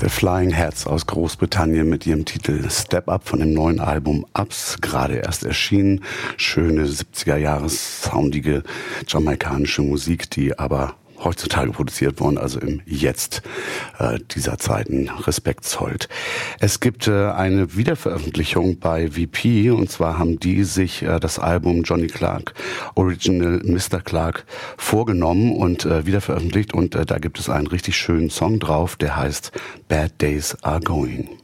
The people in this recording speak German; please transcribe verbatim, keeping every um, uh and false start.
The Flying Hats aus Großbritannien mit ihrem Titel Step Up von dem neuen Album Ups, gerade erst erschienen. Schöne siebziger-Jahres-soundige jamaikanische Musik, die aber heutzutage produziert worden, also im Jetzt äh, dieser Zeiten Respekt zollt. Es gibt äh, eine Wiederveröffentlichung bei V P, und zwar haben die sich äh, das Album Johnny Clark Original Mister Clark vorgenommen und äh, wiederveröffentlicht, und äh, da gibt es einen richtig schönen Song drauf, der heißt Bad Days Are Going.